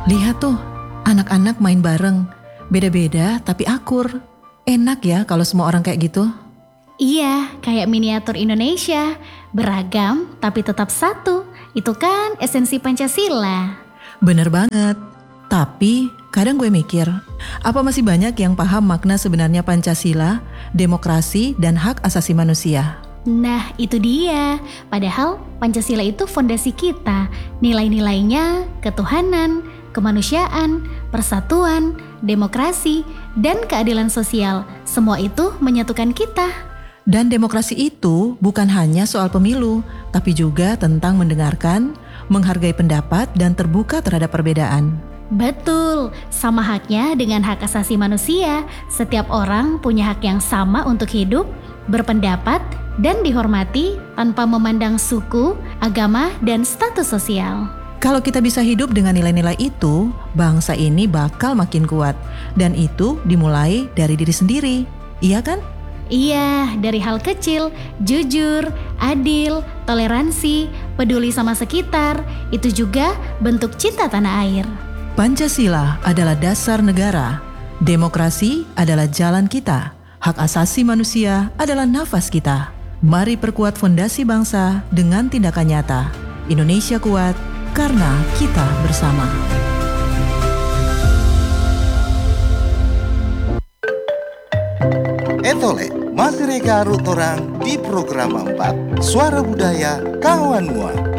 Lihat tuh, anak-anak main bareng. Beda-beda tapi akur. Enak ya kalau semua orang kayak gitu. Iya, kayak miniatur Indonesia. Beragam tapi tetap satu. Itu kan esensi Pancasila. Bener banget. Tapi kadang gue mikir, apa masih banyak yang paham makna sebenarnya Pancasila, demokrasi, dan hak asasi manusia? Nah, itu dia. Padahal Pancasila itu fondasi kita. Nilai-nilainya ketuhanan, kemanusiaan, persatuan, demokrasi, dan keadilan sosial. Semua itu menyatukan kita. Dan demokrasi itu bukan hanya soal pemilu, tapi juga tentang mendengarkan, menghargai pendapat, dan terbuka terhadap perbedaan. Betul, sama haknya dengan hak asasi manusia. Setiap orang punya hak yang sama untuk hidup, berpendapat, dan dihormati tanpa memandang suku, agama, dan status sosial. Kalau kita bisa hidup dengan nilai-nilai itu, bangsa ini bakal makin kuat. Dan itu dimulai dari diri sendiri, iya kan? Iya, dari hal kecil, jujur, adil, toleransi, peduli sama sekitar, itu juga bentuk cinta tanah air. Pancasila adalah dasar negara, demokrasi adalah jalan kita, hak asasi manusia adalah nafas kita. Mari perkuat fondasi bangsa dengan tindakan nyata. Indonesia kuat karena kita bersama. Etole, materi garut orang di program 4 Suara Budaya Kawan Mua.